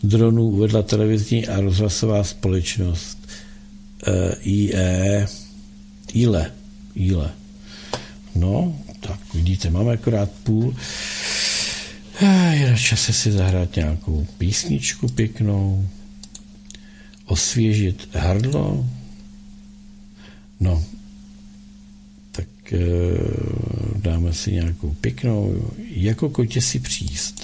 dronů uvedla televizní a rozhlasová společnost ILE. No, tak vidíte, máme akorát půl. Je na čase si zahrát nějakou písničku pěknou, osvěžit hrdlo. No, tak dáme si nějakou pěknou, jako kotě si příst.